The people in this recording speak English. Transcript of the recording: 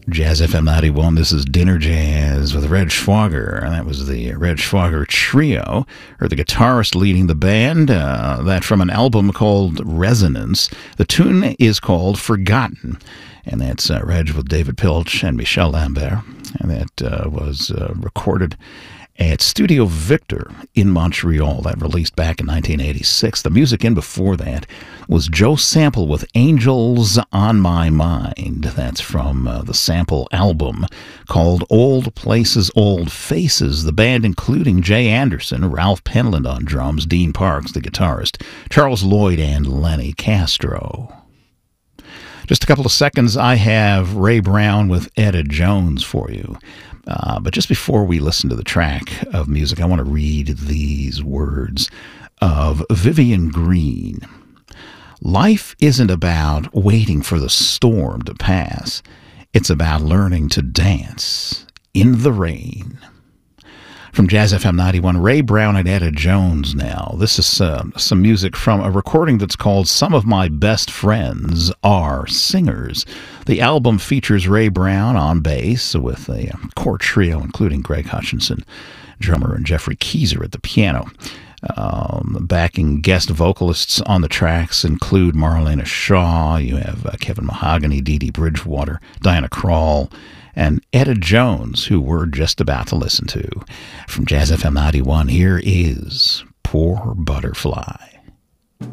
Jazz FM 91, this is Dinner Jazz with Reg Schwager, and that was the Reg Schwager Trio, or the guitarist leading the band, that from an album called Resonance. The tune is called Forgotten, and that's Reg with David Pilch and Michel Lambert, and that was recorded at Studio Victor in Montreal. That released back in 1986. The music in before that was Joe Sample with Angels on My Mind. That's from the Sample album called Old Places, Old Faces. The band including Jay Anderson, Ralph Penland on drums, Dean Parks, the guitarist, Charles Lloyd, and Lenny Castro. Just a couple of seconds, I have Ray Brown with Etta Jones for you. But just before we listen to the track of music, I want to read these words of Vivian Green. Life isn't about waiting for the storm to pass. It's about learning to dance in the rain. From Jazz FM 91, Ray Brown and Etta Jones now. This is some music from a recording that's called Some of My Best Friends Are Singers. The album features Ray Brown on bass with a core trio, including Greg Hutchinson, drummer, and Jeffrey Keezer at the piano. Backing guest vocalists on the tracks include Marlena Shaw, you have Kevin Mahogany, Dee Dee Bridgewater, Diana Krall, and Etta Jones, who we're just about to listen to. From Jazz FM 91, here is Poor Butterfly.